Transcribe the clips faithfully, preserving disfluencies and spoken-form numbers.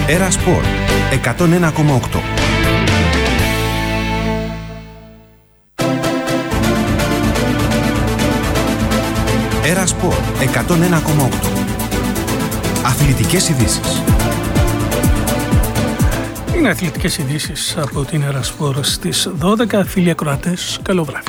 Έρα Σπορ εκατόν ένα κόμμα οκτώ. Έρα Σπορ εκατόν ένα κόμμα οκτώ. Αθλητικές ειδήσεις. Είναι αθλητικές ειδήσεις από την Έρα Σπορ στις δώδεκα. Φίλοι ακροατές, καλό βράδυ.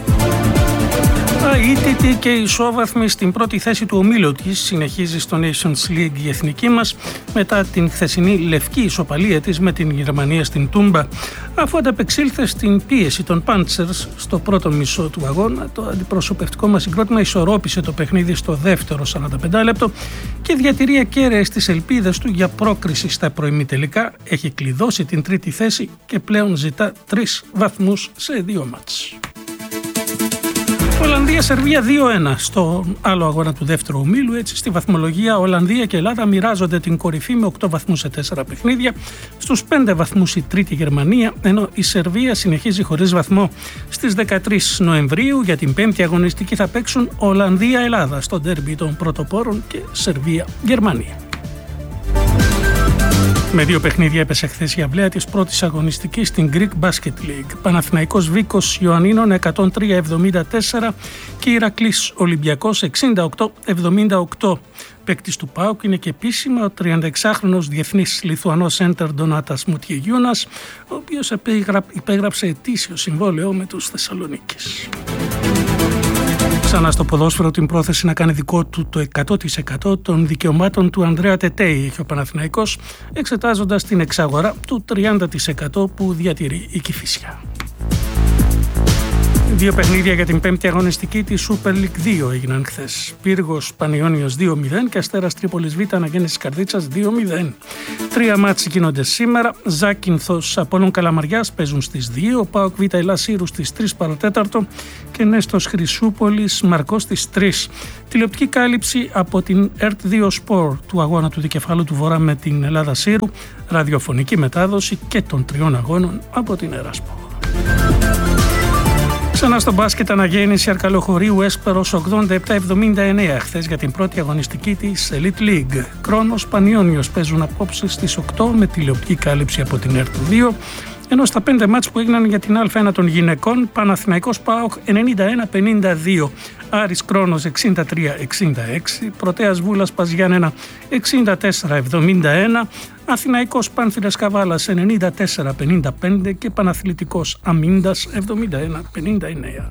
Αίτητη και ισόβαθμη στην πρώτη θέση του ομίλου της, συνεχίζει στο Nations League η εθνική μας μετά την χθεσινή λευκή ισοπαλία της με την Γερμανία στην Τούμπα. Αφού ανταπεξήλθε στην πίεση των Panthers στο πρώτο μισό του αγώνα, το αντιπροσωπευτικό μας συγκρότημα ισορρόπησε το παιχνίδι στο δεύτερο σαράντα πέντε λεπτό και διατηρεί ακέραιες τις ελπίδες του για πρόκριση στα προημιτελικά. Έχει κλειδώσει την τρίτη θέση και πλέον ζητά τρεις βαθμούς σε δύο μάτς. Ολλανδία-Σερβία δύο ένα στο άλλο αγώνα του δεύτερου ομίλου. Έτσι, στη βαθμολογία Ολλανδία και Ελλάδα μοιράζονται την κορυφή με οκτώ βαθμούς σε τέσσερα παιχνίδια. Στους πέντε βαθμούς η τρίτη Γερμανία, ενώ η Σερβία συνεχίζει χωρίς βαθμό. Στις δεκατρείς Νοεμβρίου για την πέμπτη αγωνιστική θα παίξουν Ολλανδία-Ελλάδα στο ντέρμπι των πρωτοπόρων και Σερβία-Γερμανία. Με δύο παιχνίδια έπεσε χθες η αυλαία της πρώτης αγωνιστικής στην Greek Basket League. Παναθηναϊκός Βίκος Ιωαννίνων εκατόν τρία εβδομήντα τέσσερα και Ηρακλής Ολυμπιακός εξήντα οκτώ εβδομήντα οκτώ. Παίκτης του ΠΑΟΚ είναι και επίσημα ο τριανταεξάχρονος διεθνής Λιθουανός σέντερ Ντονάτας Μουτιεγιούνας, ο οποίος υπέγραψε ετήσιο συμβόλαιο με τους Θεσσαλονίκης. Ξανά στο ποδόσφαιρο την πρόθεση να κάνει δικό του το εκατό τοις εκατό των δικαιωμάτων του Ανδρέα Τετέι έχει ο Παναθηναϊκός, εξετάζοντας την εξαγορά του τριάντα τοις εκατό που διατηρεί η Κηφισιά. Δύο παιχνίδια για την πέμπτη αγωνιστική της Super League δύο έγιναν χθες. Πύργος Πανιώνιος δύο μηδέν και Αστέρας Τρίπολης Β Αναγέννησης Καρδίτσας δύο μηδέν. Τρία μάτς γίνονται σήμερα. Ζάκυνθος Απόλλων Καλαμαριάς παίζουν στις δύο, ΠΑΟΚ Β Ελλάς Ήρου στις τρεις παρατέταρτο και Νέστος Χρυσούπολης Μαρκός στις τρεις. Τηλεοπτική κάλυψη από την ΕΡΤ δύο Sport του αγώνα του δικεφάλου του Βορρά με την Ελλάδα Σύρου, ραδιοφωνική μετάδοση και των τριών αγώνων από την Έρα Σπορ. Ξανά στο μπάσκετ αναγέννηση Αρκαλοχωρίου Έσπερος ογδόντα επτά εβδομήντα εννέα χθες για την πρώτη αγωνιστική της Elite League. Κρόνος Πανιώνιος παίζουν απόψε στις οκτώ με τηλεοπτική κάλυψη από την ΕΡΤ δύο, ενώ στα πέντε μάτς που έγιναν για την Α ένα των γυναικών, Παναθηναϊκός ΠΑΟΚ ενενήντα ένα πενήντα δύο, Άρης Κρόνος εξήντα τρία εξήντα έξι, Πρωτέας Βούλας Παζιάννενα εξήντα τέσσερα εβδομήντα ένα, Αθηναϊκός Πάνθυρας Καβάλας ενενήντα τέσσερα πενήντα πέντε και Παναθλητικός Αμίντας εβδομήντα ένα πενήντα εννέα.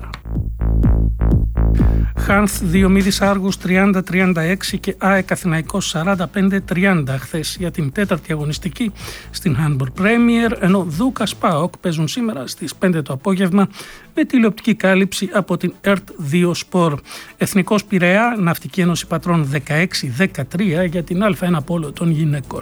Χάνθ Διομήδης Άργους τριάντα τριάντα έξι και ΑΕΚ Αθηναϊκός σαράντα πέντε τριάντα χθες για την τέταρτη αγωνιστική στην Handball Premier, ενώ Δούκας ΠΑΟΚ παίζουν σήμερα στις πέντε το απόγευμα με τηλεοπτική κάλυψη από την ΕΡΤ δύο Sport. Εθνικός Πειραιά Ναυτική Ένωση Πατρών δεκαέξι δεκατρία για την Α ένα Πόλο των γυναικών.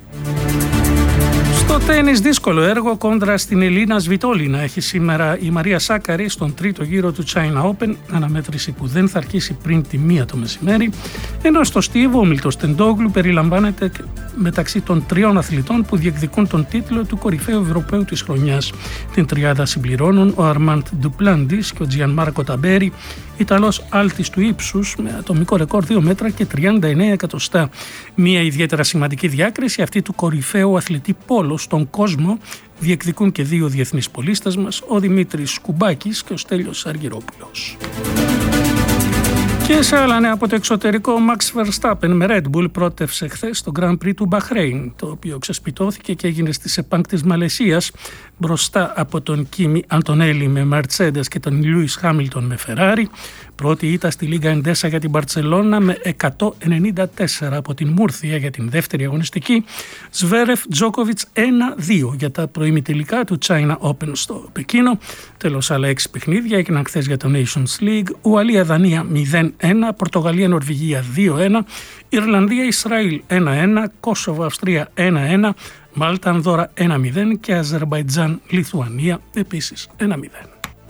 Στο τένις δύσκολο έργο κόντρα στην Ελίνα Σβιτόλινα έχει σήμερα η Μαρία Σάκαρη στον τρίτο γύρο του China Open, αναμέτρηση που δεν θα αρχίσει πριν τη μία το μεσημέρι, ενώ στο στίβο ο Μίλτος Τεντόγλου περιλαμβάνεται μεταξύ των τριών αθλητών που διεκδικούν τον τίτλο του κορυφαίου Ευρωπαίου της χρονιάς. Την τριάδα συμπληρώνουν ο Αρμάντ Ντουπλάντης και ο Τζιαν Μάρκο Ταμπέρι, Ιταλός άλτης του ύψους με ατομικό ρεκόρ δύο μέτρα και τριάντα εννέα εκατοστά. Μία ιδιαίτερα σημαντική διάκριση αυτή του κορυφαίου αθλητή πόλο στον κόσμο διεκδικούν και δύο διεθνείς πολίστες μας, ο Δημήτρης Κουμπάκης και ο Στέλιος Αργυρόπουλος. Και σε άλλα νέα από το εξωτερικό, ο Max Verstappen με Red Bull πρότευσε χθες στο Grand Prix του Μπαχρέιν, το οποίο ξεσπιτώθηκε και έγινε στη Σεπάνκ της Μαλαισίας μπροστά από τον Κίμι Αντονέλη με Mercedes και τον Λούις Χάμιλτον με Ferrari. Πρώτη ήττα στη Λίγκα Εντέσα για την Μπαρτσελώνα με εκατόν ενενήντα τέσσερα από την Μούρθια για την δεύτερη αγωνιστική. Σβέρεφ Τζόκοβιτς ένα δύο για τα προημιτελικά του China Open στο Πεκίνο. Τέλος, άλλα έξι παιχνίδια έγιναν χθες για το Nations League. Ουαλία-Δανία μηδέν ένα, Πορτογαλία-Νορβηγία δύο ένα, Ιρλανδία-Ισραήλ ένα ένα, Κόσοβο-Αυστρία ένα ένα, Μάλτα-Ανδώρα ένα μηδέν και Αζερμπαϊτζάν-Λιθουανία επίσης ένα μηδέν.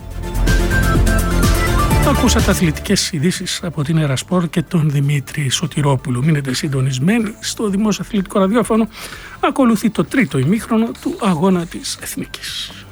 Ακούσατε αθλητικές ειδήσεις από την Έρα Σπορ και τον Δημήτρη Σωτηρόπουλο. Μείνετε συντονισμένοι στο Δημόσιο Αθλητικό Ραδιόφωνο. Ακολουθεί το τρίτο ημίχρονο του αγώνα της Εθνικής.